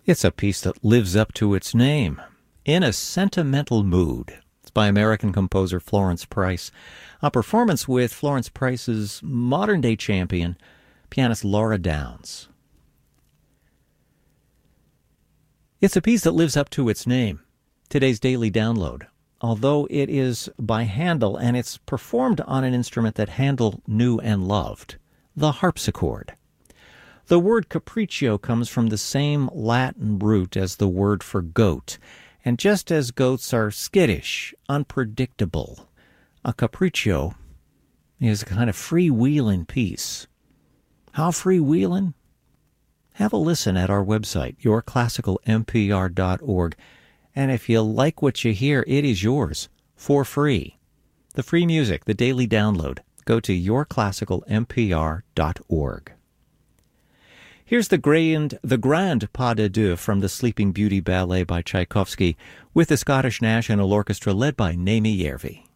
It's a piece that lives up to its name, In a Sentimental Mood. It's by American composer Florence Price. A performance with Florence Price's modern-day champion, pianist Laura Downs. It's a piece that lives up to its name, today's daily download, although it is by Handel and it's performed on an instrument that Handel knew and loved, the harpsichord. The word capriccio comes from the same Latin root as the word for goat, and just as goats are skittish, unpredictable, a capriccio is a kind of freewheeling piece. How freewheeling? Have a listen at our website, yourclassicalmpr.org, and if you like what you hear, it is yours for free. The free music, the daily download. Go to yourclassicalmpr.org. Here's the grand pas de deux from the Sleeping Beauty Ballet by Tchaikovsky with the Scottish National Orchestra led by Naomi Järvi.